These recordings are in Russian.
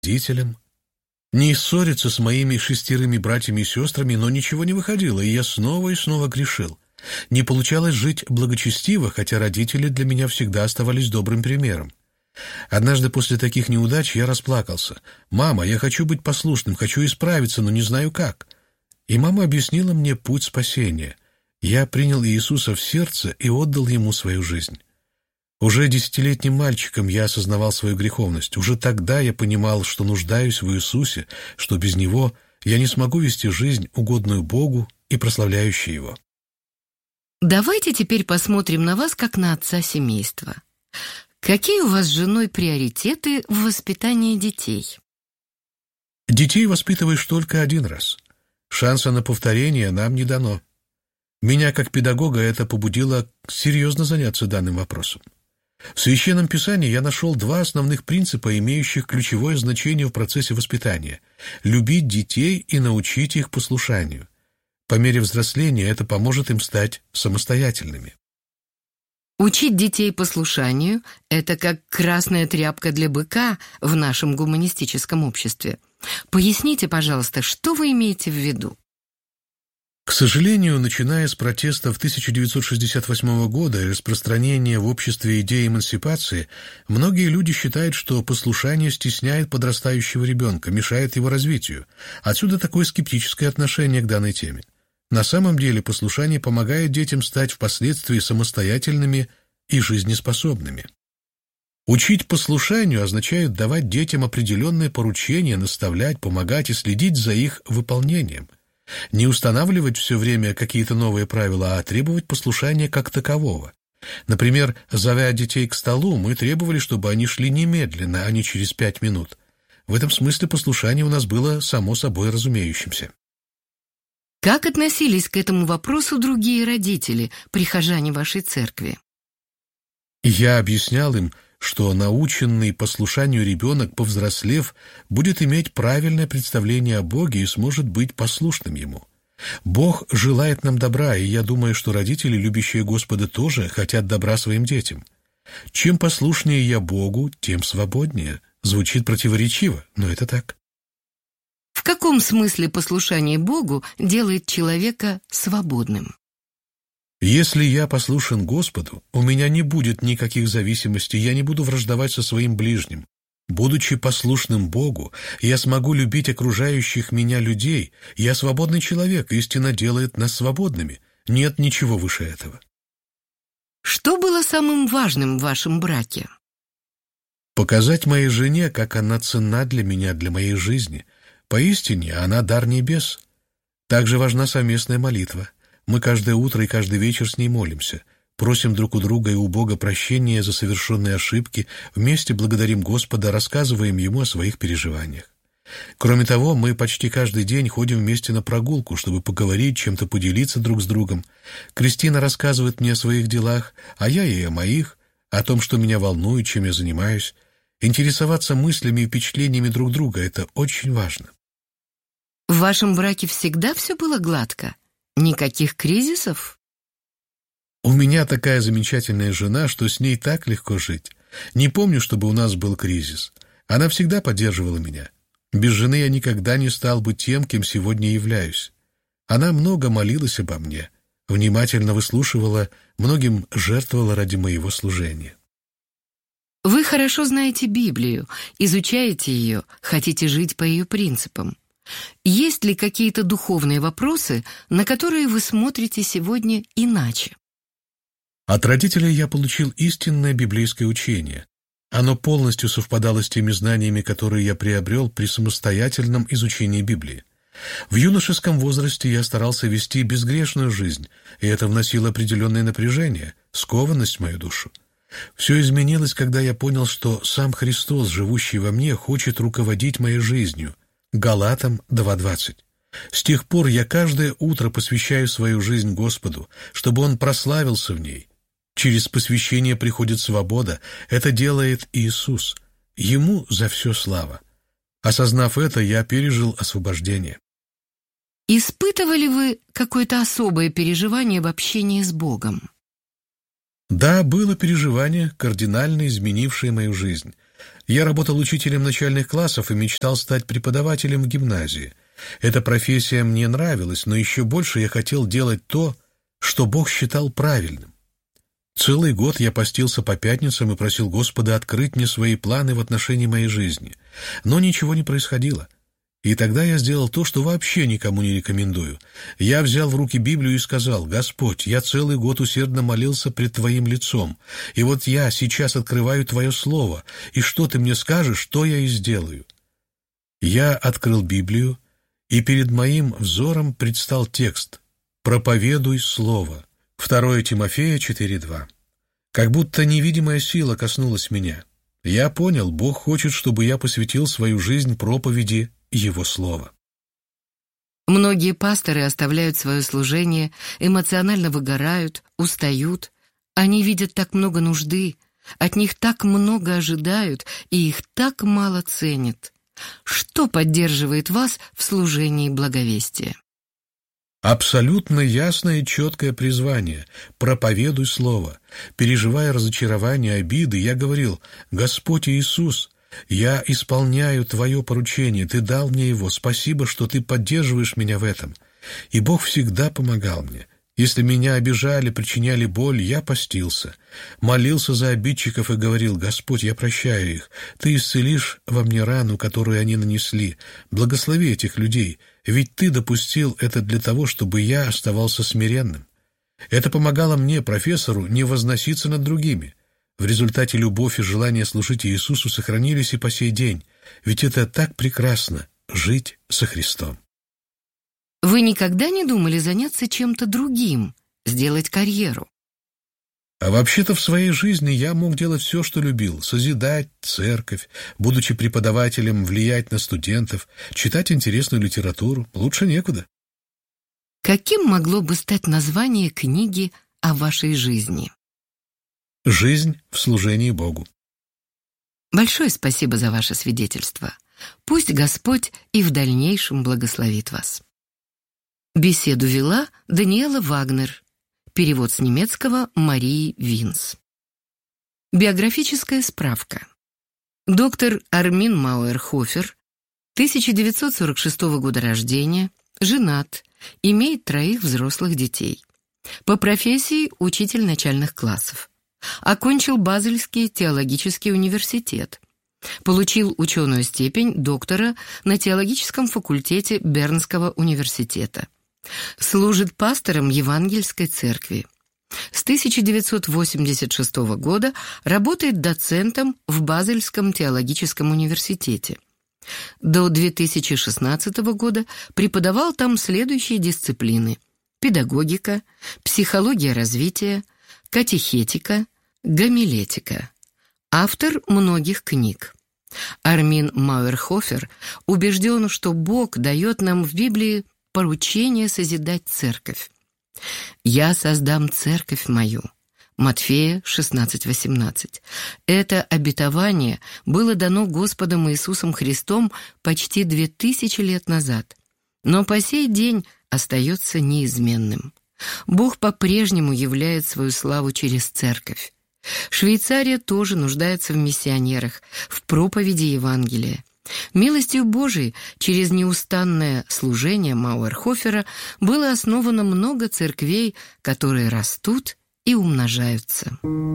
родителям, не ссориться с моими 6 братьями и сестрами, но ничего не выходило, и я снова и снова грешил. Не получалось жить благочестиво, хотя родители для меня всегда оставались добрым примером. Однажды после таких неудач я расплакался. «Мама, я хочу быть послушным, хочу исправиться, но не знаю как». И мама объяснила мне путь спасения. Я принял Иисуса в сердце и отдал Ему свою жизнь. Уже 10-летним мальчиком я осознавал свою греховность. Уже тогда я понимал, что нуждаюсь в Иисусе, что без Него я не смогу вести жизнь, угодную Богу и прославляющую Его. Давайте теперь посмотрим на вас, как на отца семейства. Какие у вас с женой приоритеты в воспитании детей? Детей воспитываешь только один раз. Шанса на повторение нам не дано. Меня, как педагога, это побудило серьезно заняться данным вопросом. В Священном Писании я нашел 2 основных принципа, имеющих ключевое значение в процессе воспитания: любить детей и научить их послушанию. По мере взросления это поможет им стать самостоятельными. Учить детей послушанию – это как красная тряпка для быка в нашем гуманистическом обществе. Поясните, пожалуйста, что вы имеете в виду? К сожалению, начиная с протестов 1968 года и распространения в обществе идеи эмансипации, многие люди считают, что послушание стесняет подрастающего ребенка, мешает его развитию. Отсюда такое скептическое отношение к данной теме. На самом деле послушание помогает детям стать впоследствии самостоятельными и жизнеспособными. Учить послушанию означает давать детям определенные поручения, наставлять, помогать и следить за их выполнением. Не устанавливать все время какие-то новые правила, а требовать послушания как такового. Например, зовя детей к столу, мы требовали, чтобы они шли немедленно, а не через 5 минут. В этом смысле послушание у нас было само собой разумеющимся. Как относились к этому вопросу другие родители, прихожане вашей церкви? Я объяснял им, что наученный послушанию ребенок, повзрослев, будет иметь правильное представление о Боге и сможет быть послушным Ему. Бог желает нам добра, и я думаю, что родители, любящие Господа, тоже хотят добра своим детям. Чем послушнее я Богу, тем свободнее. Звучит противоречиво, но это так. В каком смысле послушание Богу делает человека свободным? Если я послушен Господу, у меня не будет никаких зависимостей, я не буду враждовать со своим ближним. Будучи послушным Богу, я смогу любить окружающих меня людей. Я свободный человек, истина делает нас свободными. Нет ничего выше этого. Что было самым важным в вашем браке? Показать моей жене, как она ценна для меня, для моей жизни. Поистине, она дар небес. Также важна совместная молитва. Мы каждое утро и каждый вечер с ней молимся. Просим друг у друга и у Бога прощения за совершенные ошибки, вместе благодарим Господа, рассказываем Ему о своих переживаниях. Кроме того, мы почти каждый день ходим вместе на прогулку, чтобы поговорить, чем-то поделиться друг с другом. Кристина рассказывает мне о своих делах, а я ей о моих, о том, что меня волнует, чем я занимаюсь. Интересоваться мыслями и впечатлениями друг друга – это очень важно. В вашем браке всегда все было гладко? Никаких кризисов? У меня такая замечательная жена, что с ней так легко жить. Не помню, чтобы у нас был кризис. Она всегда поддерживала меня. Без жены я никогда не стал бы тем, кем сегодня являюсь. Она много молилась обо мне, внимательно выслушивала, многим жертвовала ради моего служения. Вы хорошо знаете Библию, изучаете ее, хотите жить по ее принципам. Есть ли какие-то духовные вопросы, на которые вы смотрите сегодня иначе? От родителей я получил истинное библейское учение. Оно полностью совпадало с теми знаниями, которые я приобрел при самостоятельном изучении Библии. В юношеском возрасте я старался вести безгрешную жизнь, и это вносило определенное напряжение, скованность в мою душу. Все изменилось, когда я понял, что сам Христос, живущий во мне, хочет руководить моей жизнью. Галатам 2:20. С тех пор я каждое утро посвящаю свою жизнь Господу, чтобы Он прославился в ней. Через посвящение приходит свобода. Это делает Иисус. Ему за все слава. Осознав это, я пережил освобождение. Испытывали вы какое-то особое переживание в общении с Богом? Да, было переживание, кардинально изменившее мою жизнь. Я работал учителем начальных классов и мечтал стать преподавателем в гимназии. Эта профессия мне нравилась, но еще больше я хотел делать то, что Бог считал правильным. Целый год я постился по пятницам и просил Господа открыть мне свои планы в отношении моей жизни. Но ничего не происходило. И тогда я сделал то, что вообще никому не рекомендую. Я взял в руки Библию и сказал: «Господь, я целый год усердно молился пред Твоим лицом, и вот я сейчас открываю Твое Слово, и что Ты мне скажешь, то я и сделаю». Я открыл Библию, и перед моим взором предстал текст «Проповедуй Слово». 2 Тимофея 4:2. Как будто невидимая сила коснулась меня. Я понял, Бог хочет, чтобы я посвятил свою жизнь проповеди Его Слова. Многие пасторы оставляют свое служение, эмоционально выгорают, устают. Они видят так много нужды, от них так много ожидают, и их так мало ценят. Что поддерживает вас в служении благовестия? Абсолютно ясное и четкое призвание «Проповедуй Слово». Переживая разочарование, обиды, я говорил: «Господь Иисус, я исполняю Твое поручение, Ты дал мне его, спасибо, что Ты поддерживаешь меня в этом». И Бог всегда помогал мне. Если меня обижали, причиняли боль, я постился, молился за обидчиков и говорил: «Господь, я прощаю их, Ты исцелишь во мне рану, которую они нанесли. Благослови этих людей, ведь Ты допустил это для того, чтобы я оставался смиренным». Это помогало мне, профессору, не возноситься над другими. В результате любовь и желание служить Иисусу сохранились и по сей день, ведь это так прекрасно — жить со Христом. Вы никогда не думали заняться чем-то другим, сделать карьеру? А вообще-то в своей жизни я мог делать все, что любил: созидать церковь, будучи преподавателем, влиять на студентов, читать интересную литературу. Лучше некуда. Каким могло бы стать название книги о вашей жизни? «Жизнь в служении Богу». Большое спасибо за ваше свидетельство. Пусть Господь и в дальнейшем благословит вас. Беседу вела Даниэла Вагнер. Перевод с немецкого Марии Винс. Биографическая справка. Доктор Армин Мауэр-Хофер, 1946 года рождения, женат, имеет 3 взрослых детей. По профессии учитель начальных классов. Окончил Базельский теологический университет. Получил ученую степень доктора на теологическом факультете Бернского университета. Служит пастором Евангельской церкви. С 1986 года работает доцентом в Базельском теологическом университете. До 2016 года преподавал там следующие дисциплины: педагогика, психология развития, катехетика, гомилетика. Автор многих книг. Армин Мауэр-Хофер убежден, что Бог дает нам в Библии поручение созидать церковь. «Я создам церковь мою». Матфея 16:18. Это обетование было дано Господом Иисусом Христом почти 2000 лет назад, но по сей день остается неизменным. Бог по-прежнему являет свою славу через церковь. Швейцария тоже нуждается в миссионерах, в проповеди Евангелия. Милостью Божией через неустанное служение Мауэр-Хофера было основано много церквей, которые растут и умножаются.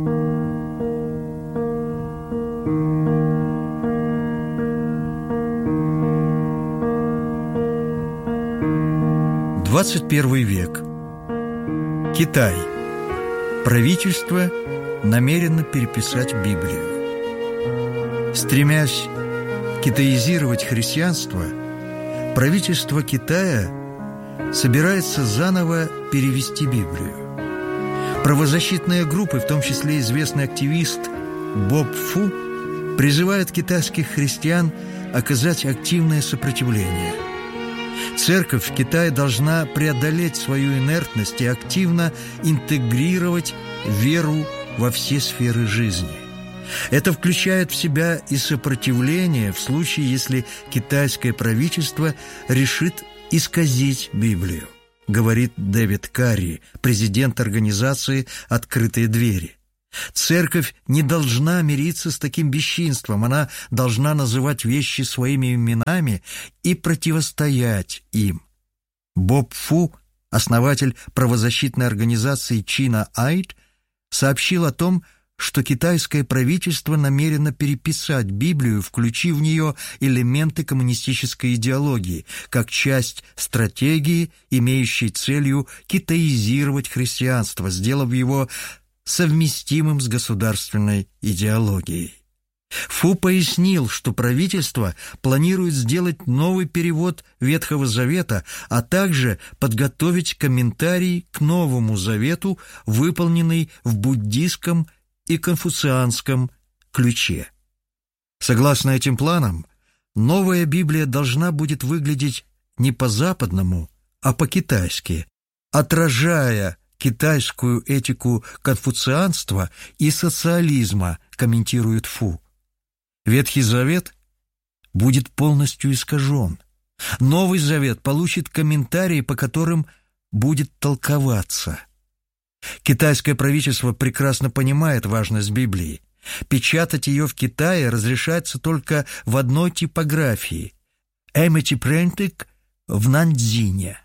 XXI век. Китай. Правительство намерено переписать Библию. Стремясь китаизировать христианство, правительство Китая собирается заново перевести Библию. Правозащитные группы, в том числе известный активист Боб Фу, призывают китайских христиан оказать активное сопротивление. Церковь в Китае должна преодолеть свою инертность и активно интегрировать веру во все сферы жизни. Это включает в себя и сопротивление в случае, если китайское правительство решит исказить Библию, говорит Дэвид Карри, президент организации «Открытые двери». Церковь не должна мириться с таким бесчинством, она должна называть вещи своими именами и противостоять им. Боб Фу, основатель правозащитной организации China Aid, сообщил о том, что китайское правительство намерено переписать Библию, включив в нее элементы коммунистической идеологии, как часть стратегии, имеющей целью китаизировать христианство, сделав его совместимым с государственной идеологией. Фу пояснил, что правительство планирует сделать новый перевод Ветхого Завета, а также подготовить комментарий к Новому Завету, выполненный в буддийском и конфуцианском ключе. Согласно этим планам, новая Библия должна будет выглядеть не по-западному, а по-китайски, отражая китайскую этику конфуцианства и социализма, комментирует Фу. Ветхий Завет будет полностью искажен. Новый Завет получит комментарии, по которым будет толковаться. Китайское правительство прекрасно понимает важность Библии. Печатать ее в Китае разрешается только в одной типографии – Эмити Принтик в Наньцзине.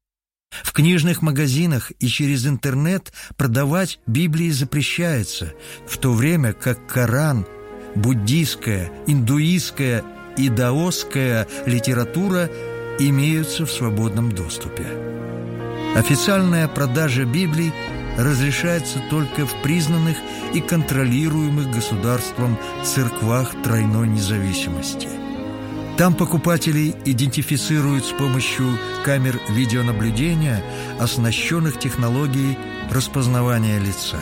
В книжных магазинах и через интернет продавать Библии запрещается, в то время как Коран, буддийская, индуистская и даосская литература имеются в свободном доступе. Официальная продажа Библий разрешается только в признанных и контролируемых государством церквах тройной независимости. Там покупателей идентифицируют с помощью камер видеонаблюдения, оснащенных технологией распознавания лица.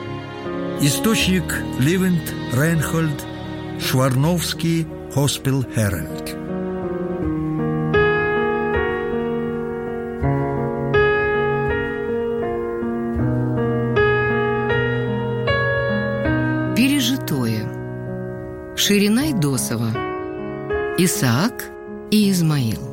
Источник Ливент Рейнхольд, Шварновский, Хоспел Herald. Пережитое. Ширина Идосова. Исаак и Измаил.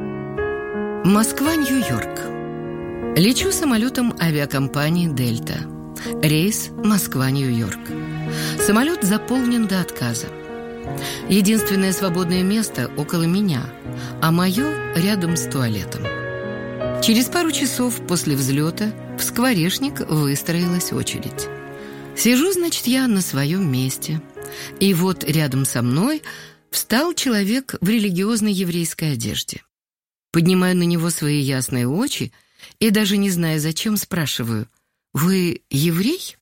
Москва, Нью-Йорк. Лечу самолетом авиакомпании «Дельта». Рейс Москва-Нью-Йорк. Самолет заполнен до отказа. Единственное свободное место около меня, а мое рядом с туалетом. Через пару часов после взлета в скворечник выстроилась очередь. Сижу, значит, я на своем месте. И вот рядом со мной встал человек в религиозной еврейской одежде. Поднимаю на него свои ясные очи и, даже не зная зачем, спрашиваю: «Вы еврей?»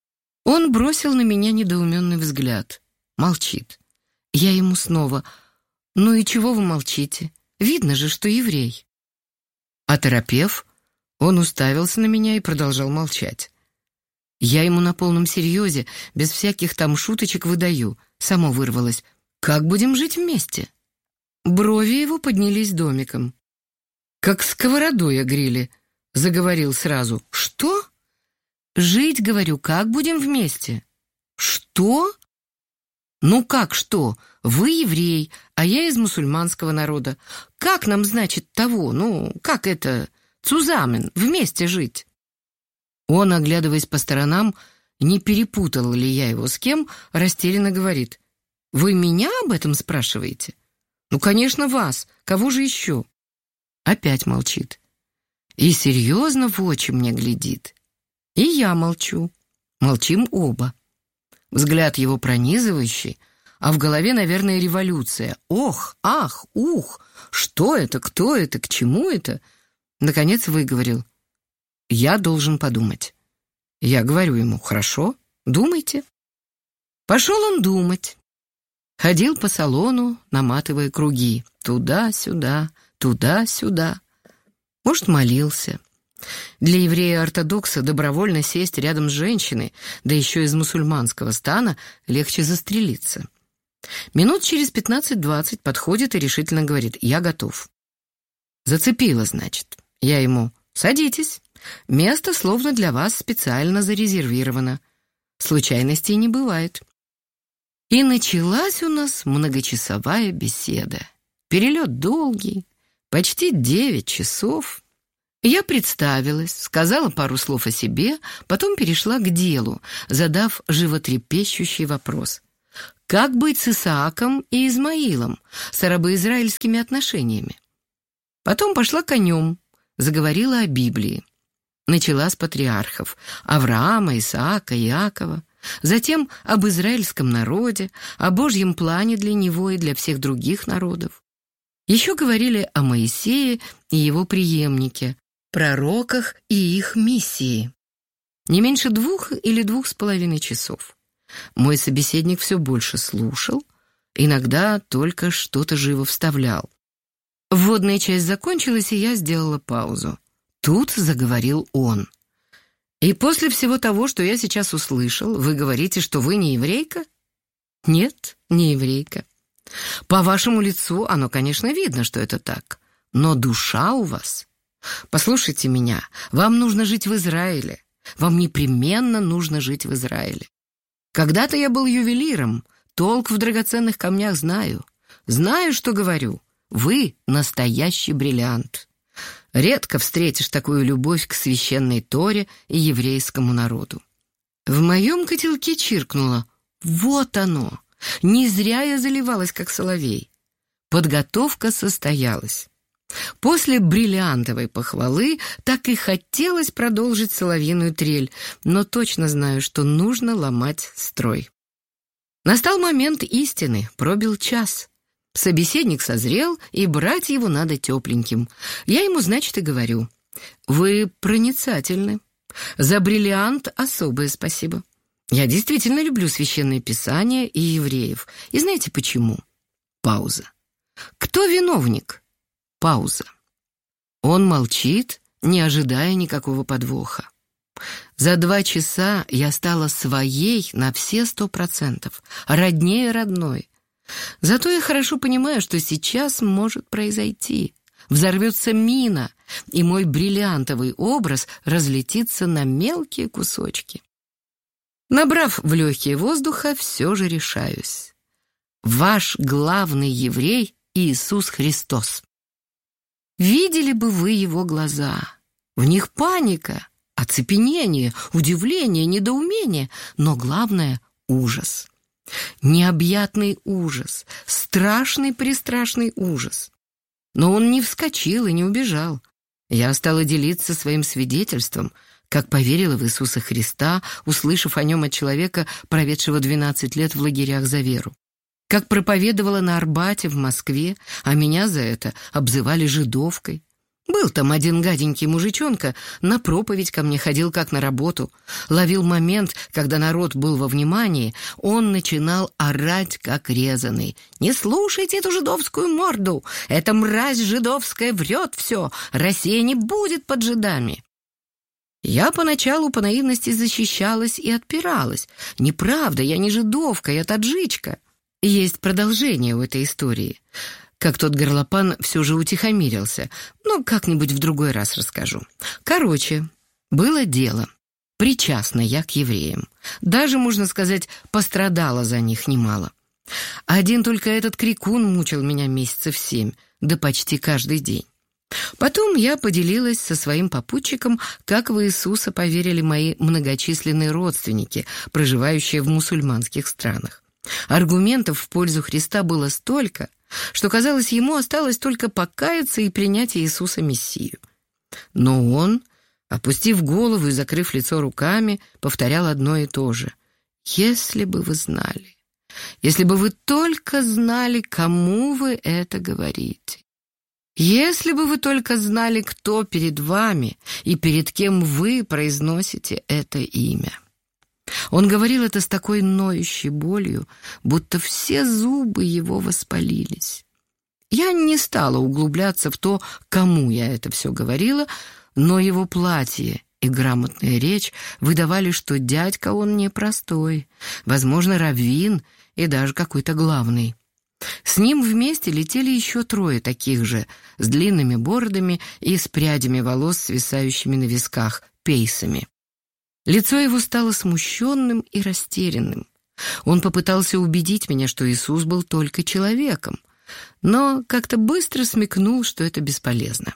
Он бросил на меня недоуменный взгляд. Молчит. Я ему снова: «Ну и чего вы молчите? Видно же, что еврей». Оторопев, он уставился на меня и продолжал молчать. Я ему на полном серьезе, без всяких там шуточек выдаю. Само вырвалось: «Как будем жить вместе?» Брови его поднялись домиком. Как сковородой огрели. Заговорил сразу: «Что?» «Жить, говорю, как будем вместе?» «Что?» «Ну как что? Вы еврей, а я из мусульманского народа. Как нам, значит, того, как это, цузамен, вместе жить?» Он, оглядываясь по сторонам, не перепутал ли я его с кем, растерянно говорит: «Вы меня об этом спрашиваете?» «Ну, конечно, вас. Кого же еще?» Опять молчит. И серьезно в очи мне глядит. И я молчу. Молчим оба. Взгляд его пронизывающий, а в голове, наверное, революция. Ох, ах, ух, что это, кто это, к чему это? Наконец выговорил: «Я должен подумать». Я говорю ему: «Хорошо, думайте». Пошел он думать. Ходил по салону, наматывая круги. Туда-сюда, туда-сюда. Может, молился. Для еврея-ортодокса добровольно сесть рядом с женщиной, да еще из мусульманского стана, легче застрелиться. Минут через 15-20 подходит и решительно говорит: «Я готов». Зацепило, значит. Я ему: «Садитесь. Место словно для вас специально зарезервировано. Случайностей не бывает». И началась у нас многочасовая беседа. Перелет долгий, почти 9 часов. Я представилась, сказала пару слов о себе, потом перешла к делу, задав животрепещущий вопрос. Как быть с Исааком и Измаилом, с арабо-израильскими отношениями? Потом пошла конем, заговорила о Библии. Начала с патриархов – Авраама, Исаака, Иакова. Затем об израильском народе, о Божьем плане для него и для всех других народов. Еще говорили о Моисее и его преемнике, пророках и их миссии. Не меньше 2 или 2,5 часов. Мой собеседник все больше слушал, иногда только что-то живо вставлял. Вводная часть закончилась, и я сделала паузу. Тут заговорил он. «И после всего того, что я сейчас услышал, вы говорите, что вы не еврейка?» «Нет, не еврейка. По вашему лицу оно, конечно, видно, что это так. Но душа у вас... Послушайте меня, вам нужно жить в Израиле. Вам непременно нужно жить в Израиле. Когда-то я был ювелиром, толк в драгоценных камнях знаю. Знаю, что говорю. Вы настоящий бриллиант. Редко встретишь такую любовь к священной Торе и еврейскому народу». В моем котелке чиркнуло. Вот оно! Не зря я заливалась, как соловей. Подготовка состоялась. После бриллиантовой похвалы так и хотелось продолжить соловьиную трель, но точно знаю, что нужно ломать строй. Настал момент истины, пробил час. Собеседник созрел, и брать его надо тепленьким. Я ему, значит, и говорю: «Вы проницательны. За бриллиант особое спасибо. Я действительно люблю Священное Писание и евреев. И знаете почему?» Пауза. «Кто виновник?» Пауза. Он молчит, не ожидая никакого подвоха. За 2 часа я стала своей на все 100%, роднее родной. Зато я хорошо понимаю, что сейчас может произойти. Взорвется мина, и мой бриллиантовый образ разлетится на мелкие кусочки. Набрав в легкие воздуха, все же решаюсь. Ваш главный еврей — Иисус Христос. Видели бы вы его глаза. В них паника, оцепенение, удивление, недоумение, но главное — ужас. Необъятный ужас, страшный-престрашный ужас. Но он не вскочил и не убежал. Я стала делиться своим свидетельством, как поверила в Иисуса Христа, услышав о нем от человека, проведшего 12 лет в лагерях за веру. Как проповедовала на Арбате в Москве, а меня за это обзывали жидовкой. Был там один гаденький мужичонка, на проповедь ко мне ходил как на работу. Ловил момент, когда народ был во внимании, он начинал орать как резаный. «Не слушайте эту жидовскую морду! Эта мразь жидовская врет все! Россия не будет под жидами!» Я поначалу по наивности защищалась и отпиралась. «Неправда, я не жидовка, я таджичка». Есть продолжение у этой истории. Как тот горлопан все же утихомирился, но как-нибудь в другой раз расскажу. Короче, было дело. Причастна я к евреям. Даже, можно сказать, пострадала за них немало. Один только этот крикун мучил меня месяцев 7, да почти каждый день. Потом я поделилась со своим попутчиком, как в Иисуса поверили мои многочисленные родственники, проживающие в мусульманских странах. Аргументов в пользу Христа было столько, что, казалось, ему осталось только покаяться и принять Иисуса Мессию. Но он, опустив голову и закрыв лицо руками, повторял одно и то же. «Если бы вы знали, если бы вы только знали, кому вы это говорите. Если бы вы только знали, кто перед вами и перед кем вы произносите это имя». Он говорил это с такой ноющей болью, будто все зубы его воспалились. Я не стала углубляться в то, кому я это все говорила, но его платье и грамотная речь выдавали, что дядька он непростой, возможно, раввин и даже какой-то главный. С ним вместе летели еще 3 таких же, с длинными бородами и с прядями волос, свисающими на висках, пейсами. Лицо его стало смущенным и растерянным. Он попытался убедить меня, что Иисус был только человеком, но как-то быстро смекнул, что это бесполезно.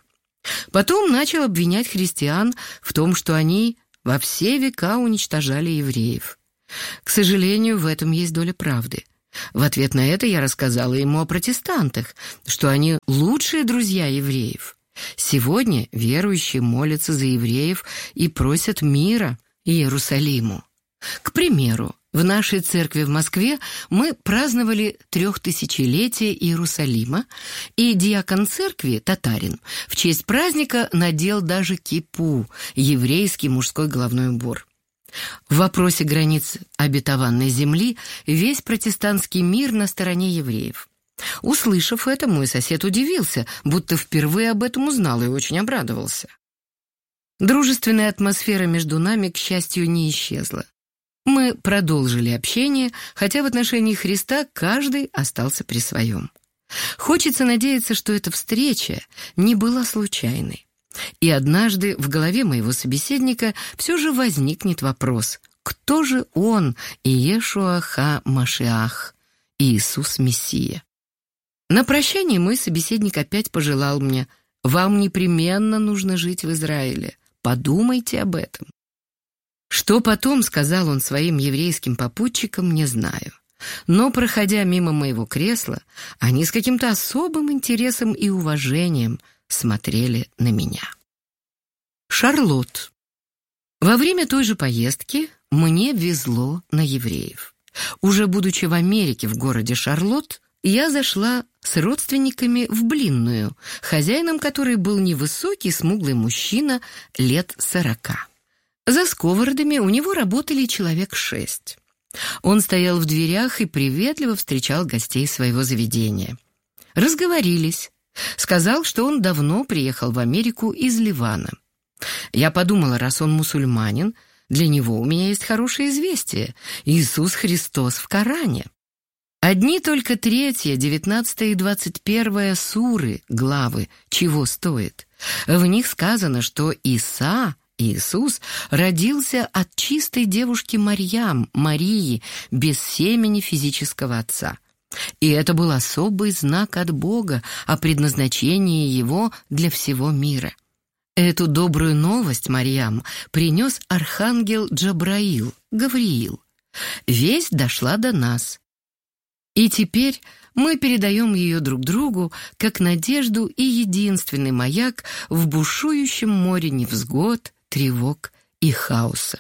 Потом начал обвинять христиан в том, что они во все века уничтожали евреев. К сожалению, в этом есть доля правды. В ответ на это я рассказала ему о протестантах, что они лучшие друзья евреев. Сегодня верующие молятся за евреев и просят мира Иерусалиму. К примеру, в нашей церкви в Москве мы праздновали 3000-летие Иерусалима, и диакон церкви, татарин, в честь праздника надел даже кипу, еврейский мужской головной убор. В вопросе границ обетованной земли весь протестантский мир на стороне евреев. Услышав это, мой сосед удивился, будто впервые об этом узнал и очень обрадовался. Дружественная атмосфера между нами, к счастью, не исчезла. Мы продолжили общение, хотя в отношении Христа каждый остался при своем. Хочется надеяться, что эта встреча не была случайной. И однажды в голове моего собеседника все же возникнет вопрос: кто же он, Иешуа ха-Машиах, Иисус Мессия? На прощание мой собеседник опять пожелал мне: «Вам непременно нужно жить в Израиле. Подумайте об этом». Что потом сказал он своим еврейским попутчикам, не знаю. Но, проходя мимо моего кресла, они с каким-то особым интересом и уважением смотрели на меня. Шарлотт. Во время той же поездки мне везло на евреев. Уже будучи в Америке, в городе Шарлотт, я зашла с родственниками в блинную, хозяином которой был невысокий смуглый мужчина лет 40. За сковородами у него работали человек 6. Он стоял в дверях и приветливо встречал гостей своего заведения. Разговорились. Сказал, что он давно приехал в Америку из Ливана. Я подумала, раз он мусульманин, для него у меня есть хорошее известие: Иисус Христос в Коране. Одни только 3, 19 и 21 суры, главы, чего стоит. В них сказано, что Иисус родился от чистой девушки Марии, без семени физического отца. И это был особый знак от Бога о предназначении его для всего мира. Эту добрую новость Марьям принес архангел Джабраил, Гавриил. Весть дошла до нас. И теперь мы передаем ее друг другу как надежду и единственный маяк в бушующем море невзгод, тревог и хаоса.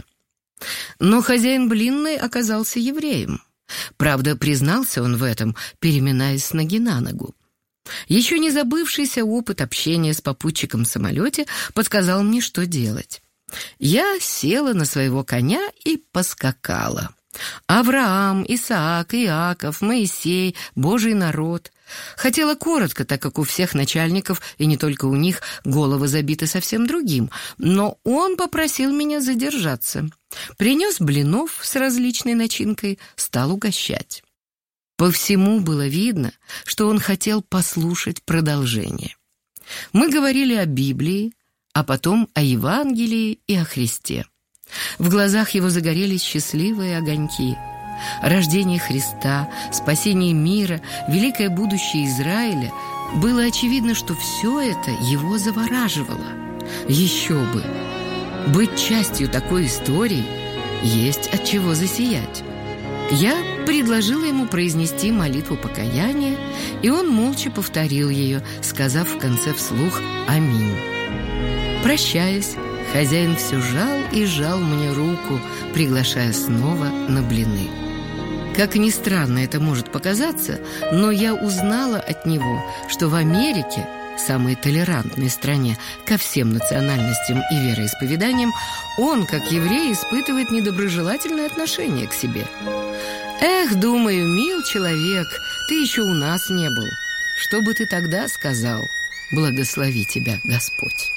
Но хозяин блинной оказался евреем. Правда, признался он в этом, переминаясь с ноги на ногу. Еще не забывшийся опыт общения с попутчиком в самолете подсказал мне, что делать. Я села на своего коня и поскакала. Авраам, Исаак, Иаков, Моисей, Божий народ. Хотела коротко, так как у всех начальников, и не только у них, головы забиты совсем другим, но он попросил меня задержаться. Принес блинов с различной начинкой, стал угощать. По всему было видно, что он хотел послушать продолжение. Мы говорили о Библии, а потом о Евангелии и о Христе. В глазах его загорелись счастливые огоньки. Рождение Христа, спасение мира, великое будущее Израиля — было очевидно, что все это его завораживало. Еще бы! Быть частью такой истории есть от чего засиять. Я предложила ему произнести молитву покаяния, и он молча повторил ее, сказав в конце вслух «Аминь». Прощаясь, хозяин все жал и жал мне руку, приглашая снова на блины. Как ни странно это может показаться, но я узнала от него, что в Америке, самой толерантной стране ко всем национальностям и вероисповеданиям, он, как еврей, испытывает недоброжелательное отношение к себе. Эх, думаю, мил человек, ты еще у нас не был. Что бы ты тогда сказал? Благослови тебя Господь.